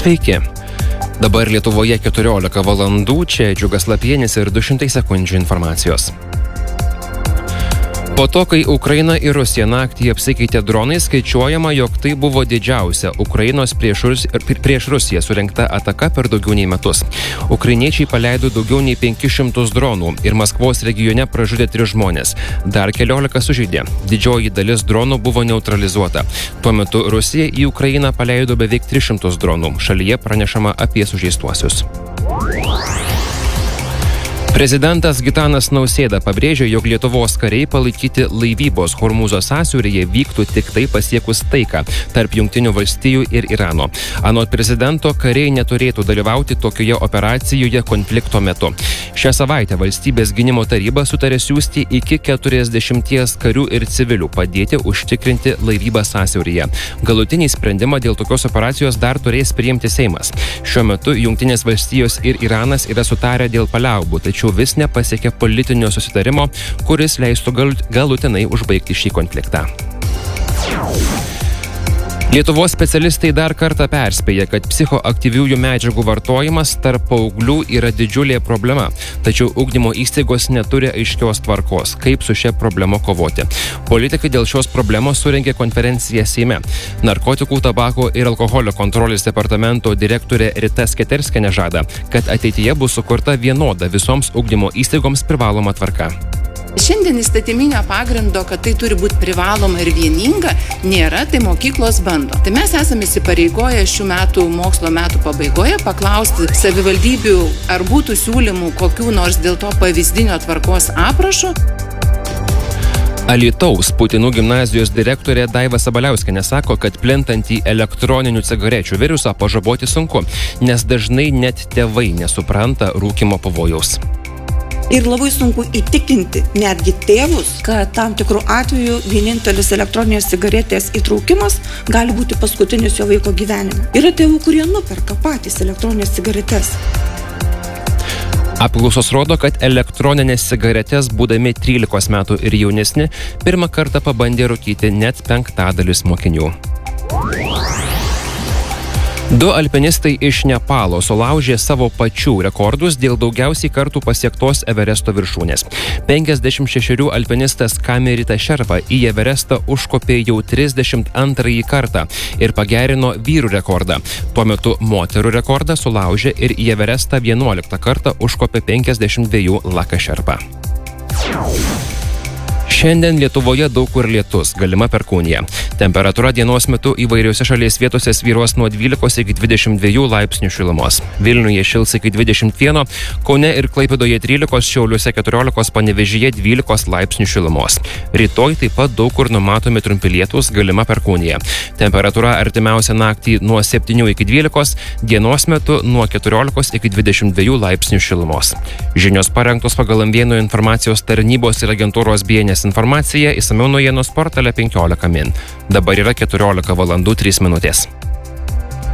Sveiki. Dabar Lietuvoje 14 valandų, čia Džiugas Lapienis ir 200 sekundžių informacijos. Po to, kai Ukraina ir Rusija naktį apsikeitė dronais, skaičiuojama, jog tai buvo didžiausia Ukrainos prieš Rusiją surengta ataka per daugiau nei metus. Ukrainiečiai paleido daugiau nei 500 dronų ir Maskvos regione pražudė 3 žmonės. Dar 14 sužeidė. Didžioji dalis dronų buvo neutralizuota. Tuo metu Rusija į Ukrainą paleido beveik 300 dronų. Šalyje pranešama apie sužeistuosius. Prezidentas Gitanas Nausėda pabrėžė, jog Lietuvos kariai palaikyti laivybos Hormūzo sąsiauryje vyktų tik tai pasiekus taiką tarp Jungtinių valstijų ir Irano. Anot prezidento, kariai neturėtų dalyvauti tokioje operacijoje konflikto metu. Šią savaitę Valstybės gynimo taryba sutarė siųsti iki 40 karių ir civilių padėti užtikrinti laivybą sąsiauryje. Galutinį sprendimą dėl tokios operacijos dar turės priimti Seimas. Šiuo metu Jungtinės valstijos ir Iranas yra sutarę dėl paliaubų, tačiau vis nepasiekė politinio susitarimo, kuris leistų galutinai užbaigti šį konfliktą. Lietuvos specialistai dar kartą perspėja, kad psichoaktyviųjų medžiagų vartojimas tarp paauglių yra didžiulė problema, tačiau ugdymo įstaigos neturi aiškios tvarkos, kaip su šia problema kovoti. Politikai dėl šios problemos surengė konferenciją Seime. Narkotikų, tabako ir alkoholio kontrolės departamento direktorė Rita Sketerskienė žada, kad ateityje bus sukurta vienoda visoms ugdymo įstaigoms privaloma tvarka. Šiandien įstatyminio pagrindo, kad tai turi būti privaloma ir vieninga, nėra, tai mokyklos bando. Tai mes esame įsipareigoję šių metų mokslo metų pabaigoje paklausti savivaldybių, ar būtų siūlymų kokių nors dėl to pavyzdinio tvarkos aprašo. Alytaus Putinų gimnazijos direktorė Daiva Sabaliauskienė sako, kad plintantį elektroninių cigarečių virusą pažaboti sunku, nes dažnai net tėvai nesupranta rūkymo pavojaus. Ir labai sunku įtikinti netgi tėvus, kad tam tikrų atveju vienintelis elektroninės cigaretės įtraukimas gali būti paskutinis jo vaiko gyvenime. Yra tėvų, kurie nuperka patys elektroninės cigaretes. Apklausos rodo, kad elektroninės cigaretės, būdami 13 metų ir jaunesni, pirmą kartą pabandė rūkyti net 5% mokinių. 2 alpinistai iš Nepalo sulaužė savo pačių rekordus dėl daugiausiai kartų pasiektos Everesto viršūnės. 56 alpinistas Kamerita Šerpa į Everestą užkopė jau 32 kartą ir pagerino vyrų rekordą. Tuo metu moterų rekordą sulaužė ir į Everestą 11 kartą užkopė 52 Laka Šerpa. Šiandien Lietuvoje daug kur lietus, galima perkūnija. Temperatūra dienos metu įvairiose šalies vietose svyruos nuo 12 iki 22 laipsnių šilumos. Vilniuje šils iki 21, Kaune ir Klaipėdoje 13, Šiauliuose 14, Panevėžyje 12 laipsnių šilumos. Rytoj taip pat daug kur numatomi trumpi lietūs, galima perkūnija. Temperatūra artimiausią naktį nuo 7 iki 12, dienos metu nuo 14 iki 22 laipsnių šilumos. Žinios parengtos pagal Amvienų informacijos tarnybos ir agentūros BNS informacija, išsamiau naujienos portale 15 min. Dabar yra 14 valandų 3 minutės.